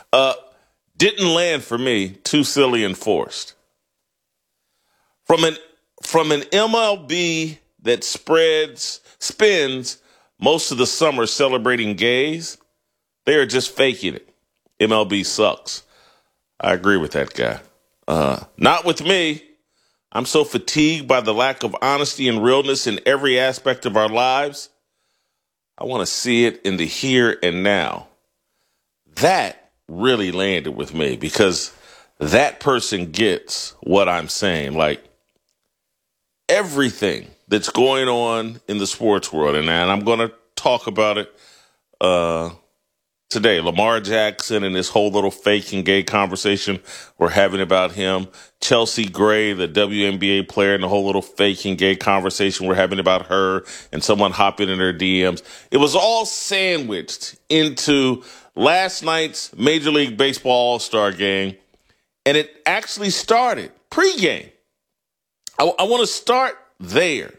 Uh, didn't land for me. Too silly and forced. From an MLB that spends most of the summer celebrating gays, they are just faking it. MLB sucks. I agree with that guy. Not with me. I'm so fatigued by the lack of honesty and realness in every aspect of our lives. I want to see it in the here and now. That really landed with me because that person gets what I'm saying. Like everything that's going on in the sports world, and I'm going to talk about it today. Lamar Jackson and this whole little fake and gay conversation we're having about him. Chelsea Gray, the WNBA player, and the whole little fake and gay conversation we're having about her and someone hopping in her DMs. It was all sandwiched into last night's Major League Baseball All-Star game, and it actually started pregame. I want to start there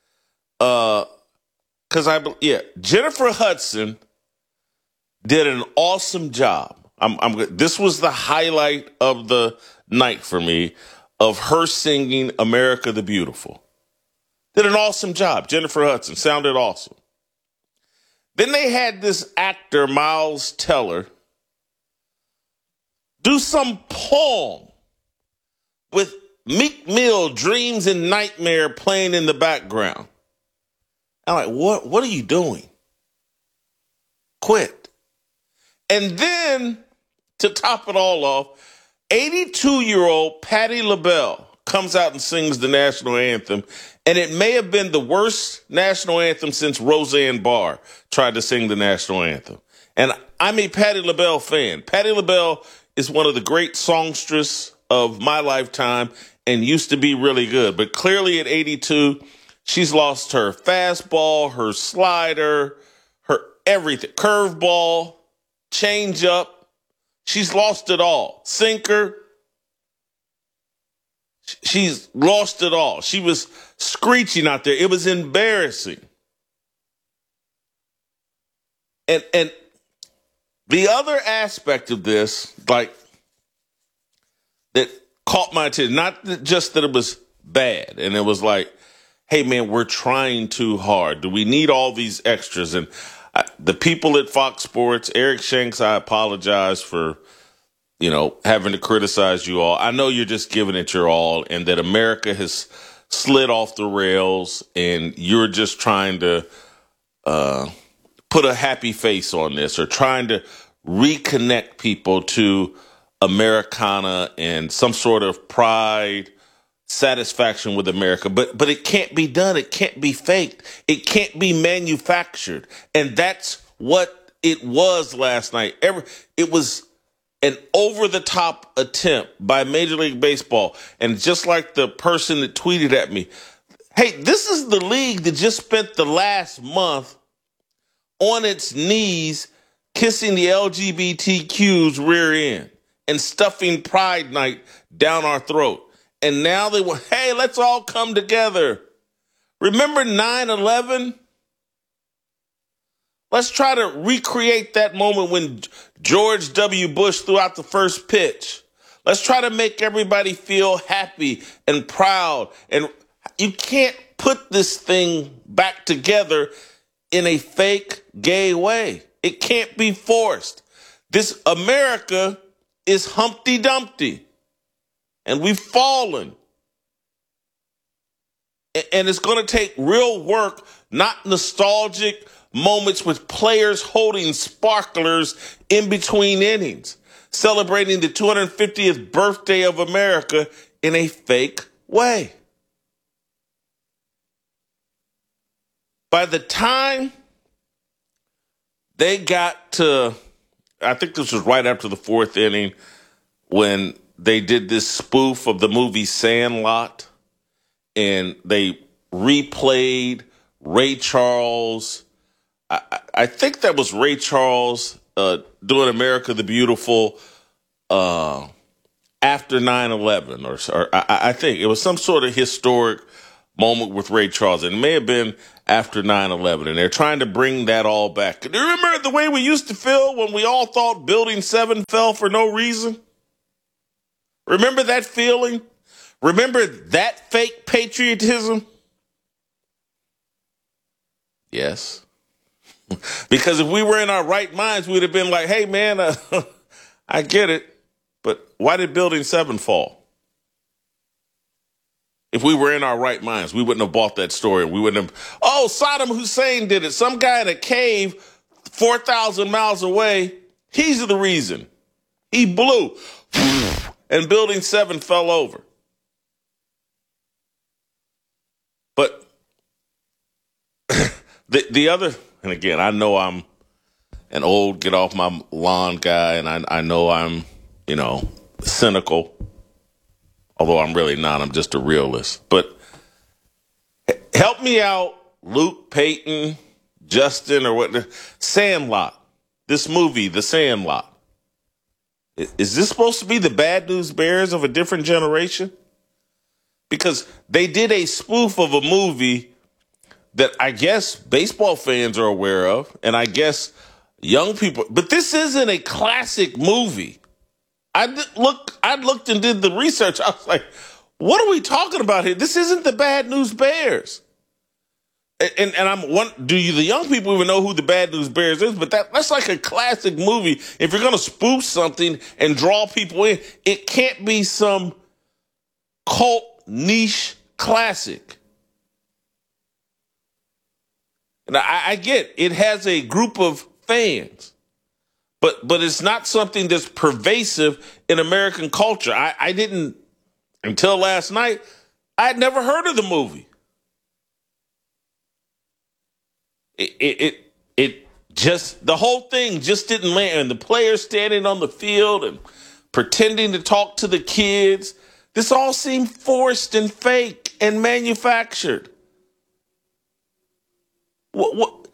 because Jennifer Hudson did an awesome job. This was the highlight of the night for me, of her singing America the Beautiful. Did an awesome job. Jennifer Hudson sounded awesome. Then they had this actor, Miles Teller, do some poem with Meek Mill, Dreams and Nightmare playing in the background. I'm like, what are you doing? Quit. And then, to top it all off, 82-year-old Patti LaBelle comes out and sings the national anthem, and it may have been the worst national anthem since Roseanne Barr tried to sing the national anthem. And I'm a Patti LaBelle fan. Patti LaBelle is one of the great songstresses of my lifetime and used to be really good. But clearly at 82, she's lost her fastball, her slider, her everything, curveball, change up. She's lost it all. Sinker. She's lost it all. She was screeching out there. It was embarrassing. And the other aspect of this, like, that caught my attention, not just that it was bad, and it was like, hey, man, we're trying too hard. Do we need all these extras? And the people at Fox Sports, Eric Shanks, I apologize for, having to criticize you all. I know you're just giving it your all and that America has slid off the rails and you're just trying to put a happy face on this or trying to reconnect people to Americana and some sort of pride, satisfaction with America. But it can't be done. It can't be faked. It can't be manufactured. And that's what it was last night. It was an over-the-top attempt by Major League Baseball. And just like the person that tweeted at me, hey, this is the league that just spent the last month on its knees kissing the LGBTQ's rear end and stuffing Pride Night down our throat. And now they want, hey, let's all come together. Remember 9/11? Let's try to recreate that moment when George W. Bush threw out the first pitch. Let's try to make everybody feel happy and proud. And you can't put this thing back together in a fake gay way. It can't be forced. This America is Humpty Dumpty. And we've fallen. And it's going to take real work, not nostalgic moments with players holding sparklers in between innings, celebrating the 250th birthday of America in a fake way. By the time they got to, I think this was right after the fourth inning, when they did this spoof of the movie Sandlot, and they replayed Ray Charles. I think that was Ray Charles doing America the Beautiful after 9/11, or I think it was some sort of historic moment with Ray Charles. And it may have been after 9/11, and they're trying to bring that all back. Do you remember the way we used to feel when we all thought Building 7 fell for no reason? Remember that feeling? Remember that fake patriotism? Yes. Because if we were in our right minds, we'd have been like, hey, man, I get it, but why did Building 7 fall? If we were in our right minds, we wouldn't have bought that story. We wouldn't have, oh, Saddam Hussein did it. Some guy in a cave 4,000 miles away, he's the reason. He blew, and Building 7 fell over. But the other, and again, I know I'm an old get off my lawn guy, and I know I'm, cynical. Although I'm really not, I'm just a realist. But help me out, Luke, Peyton, Justin, or what? Sandlot. This movie, The Sandlot. Is this supposed to be the Bad News Bears of a different generation? Because they did a spoof of a movie that I guess baseball fans are aware of, and I guess young people. But this isn't a classic movie. I looked and did the research. I was like, what are we talking about here? This isn't the Bad News Bears. And do the young people even know who the Bad News Bears is? But that's like a classic movie. If you're going to spoof something and draw people in, it can't be some cult niche classic. And I get it has a group of fans. But it's not something that's pervasive in American culture. I didn't, until last night, I had never heard of the movie. It just, the whole thing just didn't land. And the players standing on the field and pretending to talk to the kids, this all seemed forced and fake and manufactured. What?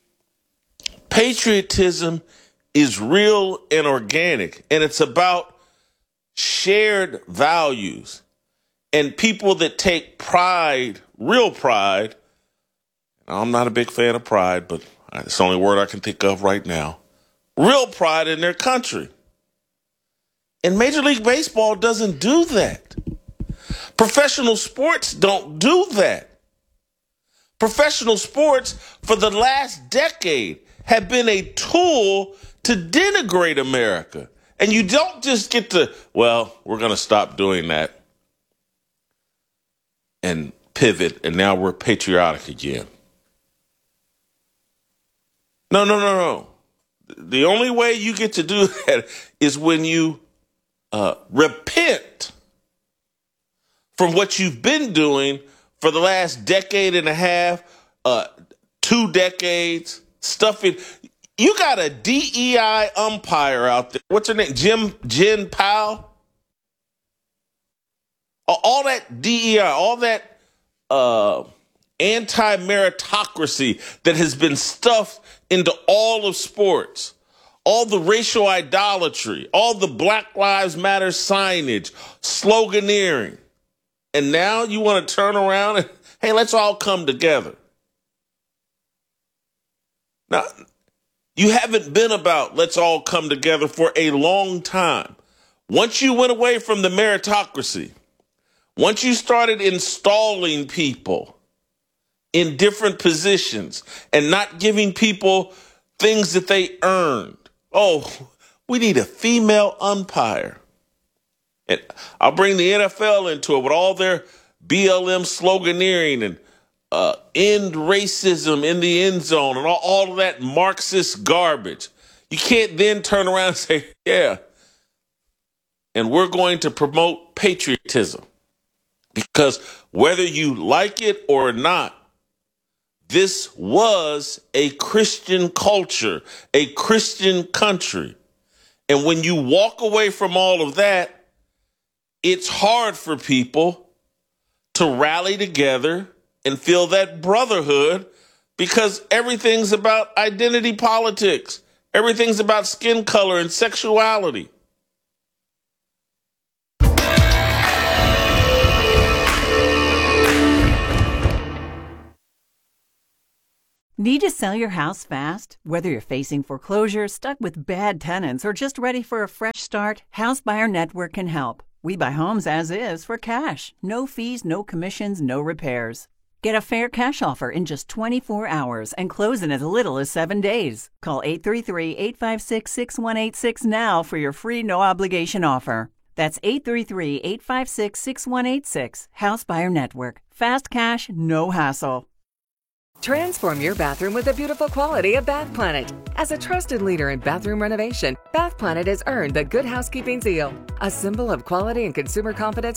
Patriotism is real and organic, and it's about shared values and people that take pride, real pride. I'm not a big fan of pride, but it's the only word I can think of right now. Real pride in their country. And Major League Baseball doesn't do that. Professional sports don't do that. Professional sports for the last decade have been a tool to denigrate America. And you don't just get to, well, we're going to stop doing that and pivot, and now we're patriotic again. No. The only way you get to do that is when you repent from what you've been doing for the last decade and a half, 2 decades, stuffing. You got a DEI umpire out there. What's her name? Jen Powell? All that DEI, all that anti-meritocracy that has been stuffed into all of sports, all the racial idolatry, all the Black Lives Matter signage, sloganeering. And now you want to turn around and, hey, let's all come together. Now, you haven't been about let's all come together for a long time. Once you went away from the meritocracy, once you started installing people in different positions and not giving people things that they earned. Oh, we need a female umpire. And I'll bring the NFL into it with all their BLM sloganeering and end racism in the end zone and all of that Marxist garbage. You can't then turn around and say, yeah, and we're going to promote patriotism. Because whether you like it or not, this was a Christian culture, a Christian country. And when you walk away from all of that, it's hard for people to rally together and feel that brotherhood because everything's about identity politics. Everything's about skin color and sexuality. Need to sell your house fast? Whether you're facing foreclosure, stuck with bad tenants, or just ready for a fresh start, House Buyer Network can help. We buy homes as is for cash. No fees, no commissions, no repairs. Get a fair cash offer in just 24 hours and close in as little as 7 days. Call 833-856-6186 now for your free no-obligation offer. That's 833-856-6186. House Buyer Network. Fast cash, no hassle. Transform your bathroom with the beautiful quality of Bath Planet. As a trusted leader in bathroom renovation, Bath Planet has earned the Good Housekeeping seal, a symbol of quality and consumer confidence